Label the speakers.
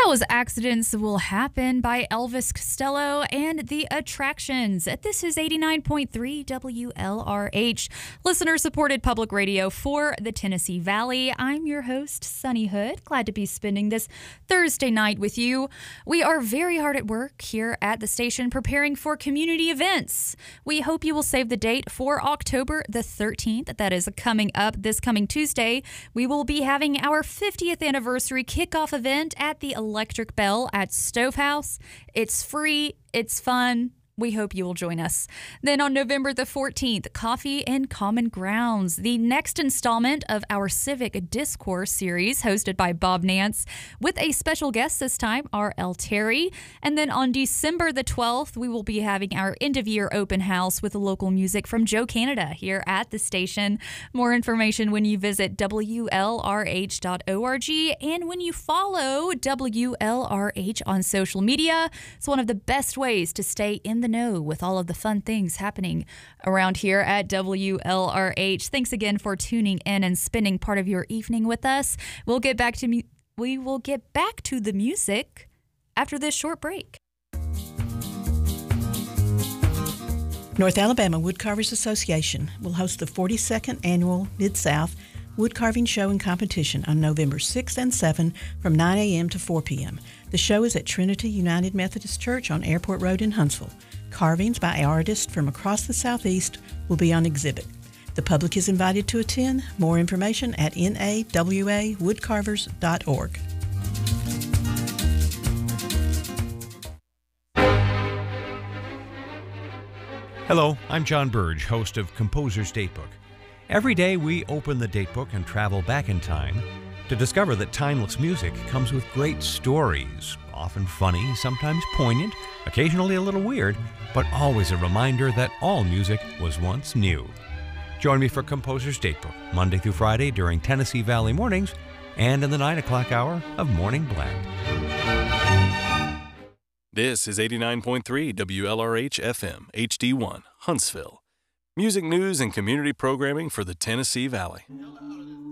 Speaker 1: That was Accidents Will Happen by Elvis Costello and The Attractions. This is 89.3 WLRH, listener-supported public radio for the Tennessee Valley. I'm your host, Sunny Hood. Glad to be spending this Thursday night with you. We are very hard at work here at the station preparing for community events. We hope you will save the date for October the 13th. That is coming up this coming Tuesday. We will be having our 50th anniversary kickoff event at the Electric Bell at Stovehouse. It's free. It's fun. We hope you will join us. Then on November the 14th, Coffee and Common Grounds, the next installment of our Civic Discourse series hosted by Bob Nance with a special guest this time, R.L. Terry. And then on December the 12th, we will be having our end-of-year open house with local music from Joe Canada here at the station. More information when you visit WLRH.org and when you follow WLRH on social media. It's one of the best ways to stay in the know with all of the fun things happening around here at WLRH. Thanks again for tuning in and spending part of your evening with us. We will get back to the music after this short break.
Speaker 2: North Alabama Woodcarvers Association will host the 42nd annual Mid-South Woodcarving Show and Competition on November 6th and 7th from 9 a.m. to 4 p.m. The show is at Trinity United Methodist Church on Airport Road in Huntsville. Carvings by artists from across the Southeast will be on exhibit. The public is invited to attend. More information at nawawoodcarvers.org.
Speaker 3: Hello, I'm John Burge, host of Composer's Datebook. Every day we open the datebook and travel back in time to discover that timeless music comes with great stories, often funny, sometimes poignant, occasionally a little weird, but always a reminder that all music was once new. Join me for Composer's Datebook, Monday through Friday during Tennessee Valley mornings and in the 9 o'clock hour of Morning Blend.
Speaker 4: This is 89.3 WLRH FM, HD1, Huntsville. Music news and community programming for the Tennessee Valley.